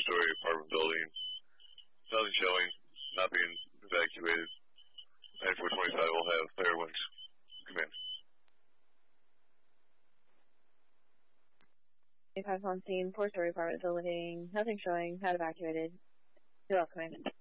four-story apartment building. Nothing showing. Not being evacuated. 9425 will have clear winds. Command. 25 on scene, four-story apartment building. Nothing showing. Not evacuated. Command.